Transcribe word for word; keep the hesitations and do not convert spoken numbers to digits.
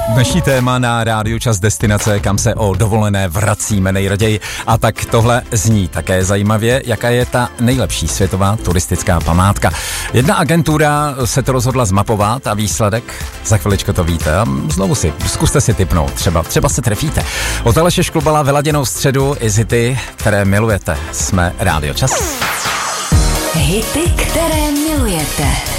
Dnešní téma na Rádiu Čas destinace, kam se o dovolené vracíme nejraději. A tak tohle zní také zajímavě, jaká je ta nejlepší světová turistická památka. Jedna agentura se to rozhodla zmapovat a výsledek za chviličku to víte. A znovu si, zkuste si tipnout, třeba, třeba se trefíte. Od Aleše Šklubala vyladěnou středu i z hity, které milujete. Jsme Rádio Čas. Hity, které milujete.